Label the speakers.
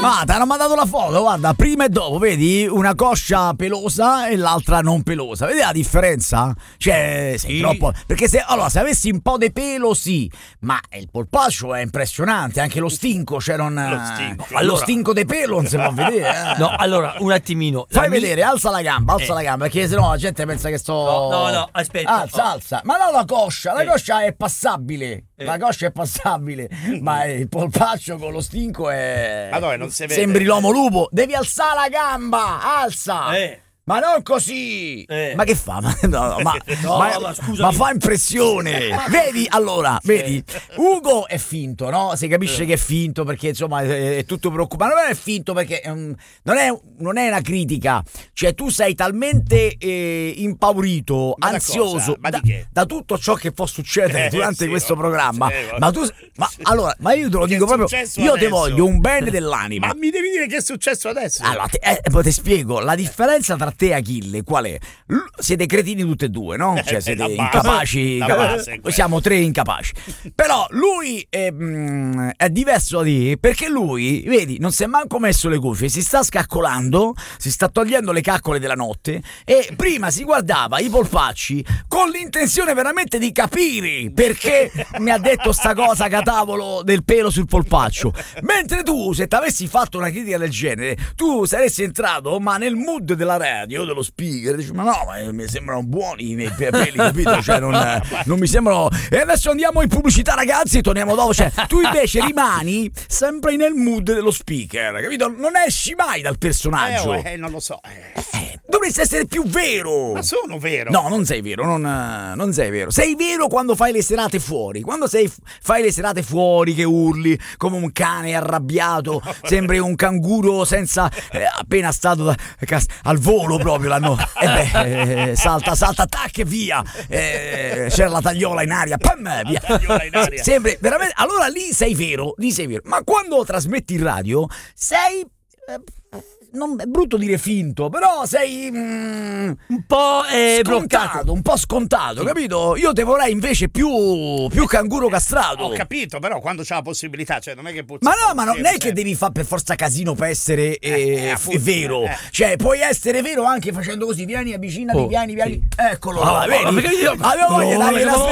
Speaker 1: Ah, ti hanno mandato la foto, guarda, prima e dopo, vedi? Una coscia pelosa e l'altra non pelosa. Vedi la differenza? Cioè, sei troppo... Perché se avessi un po' di pelo, sì, ma il polpaccio è impressionante, anche lo stinco, cioè non... Lo stinco di pelo non si può vedere.
Speaker 2: No, allora, un attimino.
Speaker 1: Fai vedere, alza la gamba, perché sennò la gente pensa che sto...
Speaker 2: No, aspetta.
Speaker 1: Alza. Ma no, la coscia è passabile. La coscia è passabile, ma il polpaccio con lo stinco è...
Speaker 3: Madonna, non si vede.
Speaker 1: Sembri l'uomo lupo. Devi alzare la gamba, alza. Ma non così! Ma che fa?
Speaker 2: Scusami.
Speaker 1: Ma fa impressione! Vedi, allora, Ugo è finto, no? Si capisce che è finto perché insomma è tutto preoccupato. Non è finto perché non è una critica. Cioè tu sei talmente impaurito, ansioso da tutto ciò che può succedere durante questo programma. Ma io te lo dico proprio, io te voglio un bene dell'anima.
Speaker 3: Ma mi devi dire che è successo adesso?
Speaker 1: Allora, poi ti spiego, la differenza tra te e Achille qual è? Siete cretini tutti e due, no? Cioè siete incapaci, siamo tre incapaci. Però lui è diverso da te, perché lui, vedi, non si è manco messo le cuffie, si sta scaccolando, si sta togliendo le caccole della notte e prima si guardava i polpacci con l'intenzione veramente di capire perché mi ha detto sta cosa catavolo del pelo sul polpaccio. Mentre tu, se ti avessi fatto una critica del genere, tu saresti entrato ma nel mood della radio, dello speaker, dici, ma mi sembrano buoni i miei peli, capito? Cioè non mi sembrano. E adesso andiamo in pubblicità, ragazzi, e torniamo dopo. Cioè tu invece rimani sempre nel mood dello speaker, capito? Non esci mai dal personaggio.
Speaker 3: Non lo so.
Speaker 1: Dovresti essere più vero.
Speaker 3: Ma sono vero.
Speaker 1: No, non sei vero, non sei vero. Sei vero quando fai le serate fuori. Quando fai le serate fuori che urli come un cane arrabbiato, sembri un canguro senza appena stato al volo proprio l'hanno. Salta, tac e via. C'era la tagliola in aria, pam, via. Sembri veramente. Allora lì sei vero. Ma quando trasmetti in radio sei non è brutto dire finto, però sei
Speaker 2: un po'
Speaker 1: scontato, un po' scontato, capito? Io te vorrei invece più canguro castrato.
Speaker 3: Ho capito, però quando c'è la possibilità, cioè non è che
Speaker 1: ma non è che devi fare per forza casino per essere vero. Cioè puoi essere vero anche facendo così, vieni, avvicinati, vieni. Eccolo. Vedi? Avevo voglia di